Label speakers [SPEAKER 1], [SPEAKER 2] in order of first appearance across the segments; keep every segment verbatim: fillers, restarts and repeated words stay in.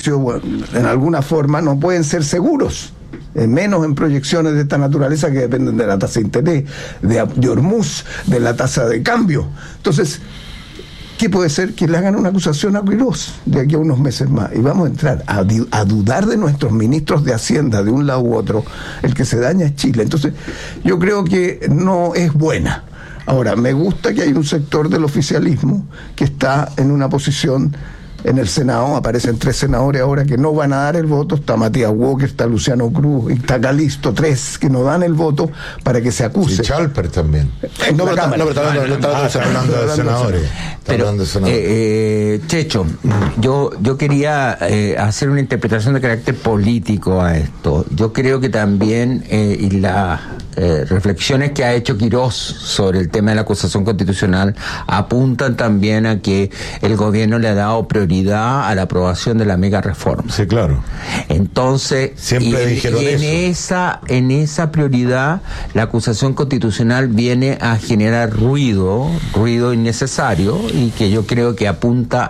[SPEAKER 1] negocio, bueno, en alguna forma, no pueden ser seguros. Eh, menos en proyecciones de esta naturaleza que dependen de la tasa de interés, de, de Hormuz, de la tasa de cambio. Entonces, ¿qué puede ser? Que le hagan una acusación a Quirós de aquí a unos meses más. Y vamos a entrar a, a dudar de nuestros ministros de Hacienda de un lado u otro. El que se daña es Chile. Entonces, yo creo que no es buena. Ahora, me gusta que hay un sector del oficialismo que está en una posición en el Senado. Aparecen tres senadores ahora que no van a dar el voto. Está Matías Walker, está Luciano Cruz, está Calisto, tres que no dan el voto para que se acuse.
[SPEAKER 2] Y Chalper también.
[SPEAKER 1] No, pero está
[SPEAKER 2] hablando de senadores.
[SPEAKER 3] Pero, eh, eh, Checho, yo, yo quería eh, hacer una interpretación de carácter político a esto. Yo creo que también, eh, y las eh, reflexiones que ha hecho Quirós sobre el tema de la acusación constitucional apuntan también a que el gobierno le ha dado prioridad a la aprobación de la mega reforma.
[SPEAKER 2] Sí, claro.
[SPEAKER 3] Entonces,
[SPEAKER 2] siempre
[SPEAKER 3] y,
[SPEAKER 2] dijeron
[SPEAKER 3] y en
[SPEAKER 2] eso.
[SPEAKER 3] esa, en esa prioridad, la acusación constitucional viene a generar ruido, ruido innecesario, y que yo creo que apunta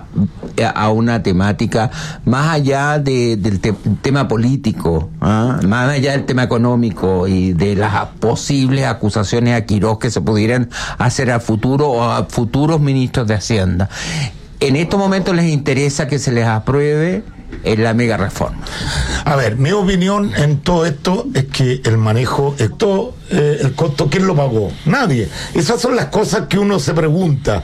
[SPEAKER 3] a una temática más allá de, del te, tema político, ¿ah? Más allá del tema económico y de las posibles acusaciones a Quirós que se pudieran hacer a futuro o a futuros ministros de Hacienda. En estos momentos les interesa que se les apruebe en la mega reforma.
[SPEAKER 2] A ver, mi opinión en todo esto es que el manejo, esto, eh, el costo, ¿quién lo pagó? Nadie. Esas son las cosas que uno se pregunta.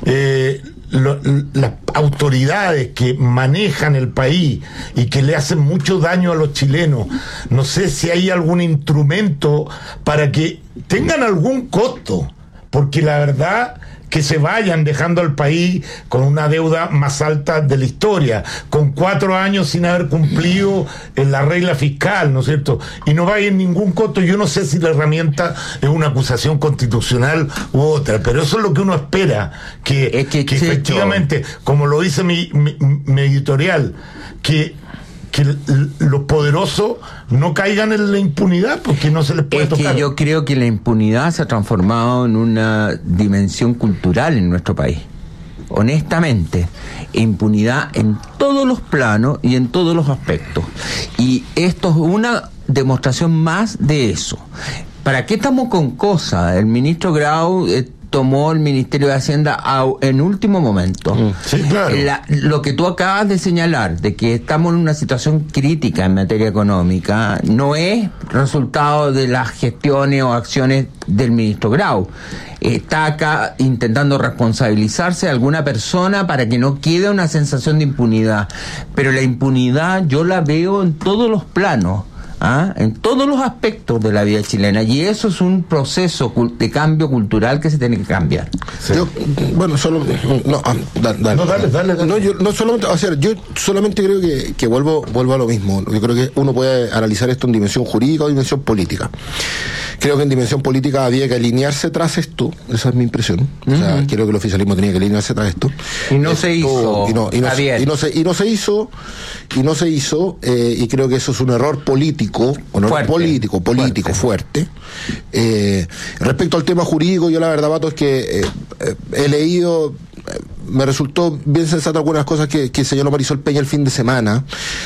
[SPEAKER 2] Eh, lo, las autoridades que manejan el país y que le hacen mucho daño a los chilenos, no sé si hay algún instrumento para que tengan algún costo, porque la verdad que se vayan dejando al país con una deuda más alta de la historia, con cuatro años sin haber cumplido en la regla fiscal, ¿no es cierto? Y no vaya en ningún costo. Yo no sé si la herramienta es una acusación constitucional u otra, pero eso es lo que uno espera, que,
[SPEAKER 3] es que,
[SPEAKER 2] que efectivamente, como lo dice mi, mi, mi editorial, que que los poderosos no caigan en la impunidad, porque no se les puede
[SPEAKER 3] es
[SPEAKER 2] tocar.
[SPEAKER 3] Que yo creo que la impunidad se ha transformado en una dimensión cultural en nuestro país. Honestamente, impunidad en todos los planos y en todos los aspectos. Y esto es una demostración más de eso. ¿Para qué estamos con cosas? El ministro Grau eh, tomó el Ministerio de Hacienda a, en último momento.
[SPEAKER 2] Sí, claro.
[SPEAKER 3] La, lo que tú acabas de señalar, de que estamos en una situación crítica en materia económica, no es resultado de las gestiones o acciones del ministro Grau. Está acá intentando responsabilizarse de alguna persona para que no quede una sensación de impunidad. Pero la impunidad yo la veo en todos los planos. ¿Ah? En todos los aspectos de la vida chilena, y eso es un proceso de cambio cultural que se tiene que cambiar.
[SPEAKER 4] Sí. Yo, bueno, solo no, ah, da, dale,
[SPEAKER 2] no, dale, dale, dale.
[SPEAKER 4] No, yo no solamente, o sea, yo solamente creo que, que vuelvo, vuelvo a lo mismo. Yo creo que uno puede analizar esto en dimensión jurídica o dimensión política. Creo que en dimensión política había que alinearse tras esto, esa es mi impresión. Uh-huh. O sea, creo que el oficialismo tenía que alinearse tras esto.
[SPEAKER 3] Y no
[SPEAKER 4] esto,
[SPEAKER 3] se hizo.
[SPEAKER 4] Y no, y no, y no se, y no se hizo, y no se hizo, eh, y creo que eso es un error político. Un error político, político, fuerte. fuerte. Eh, respecto al tema jurídico, yo la verdad, Pato, es que eh, eh, he leído, eh, me resultó bien sensato algunas cosas que, que señaló Marisol Peña el fin de semana.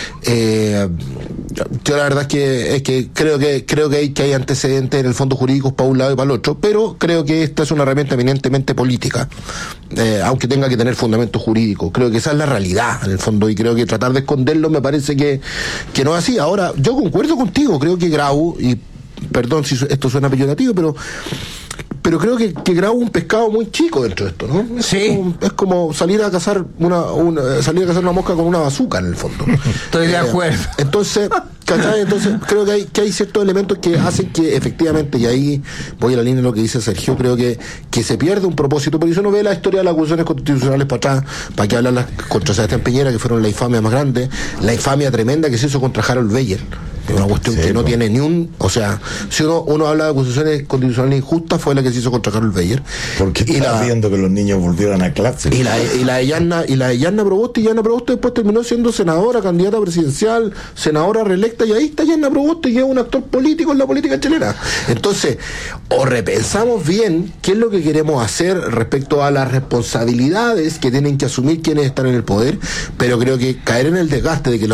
[SPEAKER 4] Eh, yo la verdad es que, es que creo que creo que hay, que hay antecedentes en el fondo jurídicos para un lado y para el otro, pero creo que esta es una herramienta eminentemente política, eh, aunque tenga que tener fundamento jurídico. Creo que esa es la realidad, en el fondo, y creo que tratar de esconderlo me parece que, que no es así. Ahora, yo concuerdo contigo, creo que Grau, y perdón si esto suena peyorativo, pero pero creo que, que Grau es un pescado muy chico dentro de esto, ¿no? Es,
[SPEAKER 3] sí.
[SPEAKER 4] como, es como salir a cazar una, una salir a cazar una mosca con una bazuca, en el fondo.
[SPEAKER 3] Estoy de eh, acuerdo.
[SPEAKER 4] Entonces, ¿cachai? Entonces creo que hay, que hay ciertos elementos que hacen que efectivamente, y ahí voy a la línea de lo que dice Sergio, creo que, que se pierde un propósito, porque si uno ve la historia de las acusaciones constitucionales para atrás, para que hablan las contra Sebastián Piñera, que fueron la infamia más grande, la infamia tremenda que se hizo contra Harold Beyer. Es una cuestión sí, que no pues. tiene ni un... O sea, si uno, uno habla de acusaciones constitucionales injustas, fue la que se hizo contra Harold Beyer.
[SPEAKER 2] Porque está viendo que los niños volvieron a clase.
[SPEAKER 4] Y la, y la de Yanna, y la de Yanna Proboste, y Yanna Proboste después terminó siendo senadora, candidata presidencial, senadora reelecta, y ahí está Yanna Proboste, que es un actor político en la política chilena. Entonces, o repensamos bien qué es lo que queremos hacer respecto a las responsabilidades que tienen que asumir quienes están en el poder, pero creo que caer en el desgaste de que